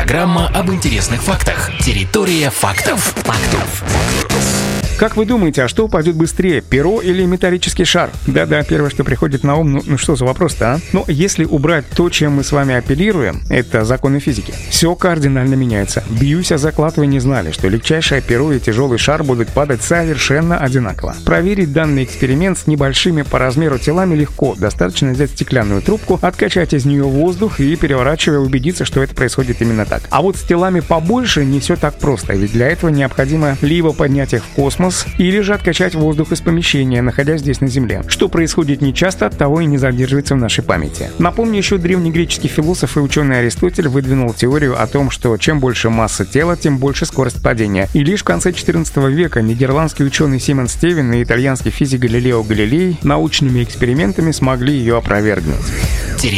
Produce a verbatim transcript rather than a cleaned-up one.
Программа об интересных фактах. Территория фактов. Фактов. Как вы думаете, а что упадет быстрее, перо или металлический шар? Да-да, первое, что приходит на ум, ну, ну что за вопрос-то, а? Но если убрать то, чем мы с вами апеллируем, это законы физики, все кардинально меняется. Бьюсь о заклад, вы не знали, что легчайшее перо и тяжелый шар будут падать совершенно одинаково. Проверить данный эксперимент с небольшими по размеру телами легко. Достаточно взять стеклянную трубку, откачать из нее воздух и, переворачивая, убедиться, что это происходит именно так. А вот с телами побольше не все так просто, ведь для этого необходимо либо поднять их в космос, или же откачать воздух из помещения, находясь здесь на Земле. Что происходит нечасто, от того и не задерживается в нашей памяти. Напомню, еще древнегреческий философ и ученый Аристотель выдвинул теорию о том, что чем больше масса тела, тем больше скорость падения. И лишь в конце четырнадцатого века нидерландский ученый Симон Стевен и итальянский физик Галилео Галилей научными экспериментами смогли ее опровергнуть.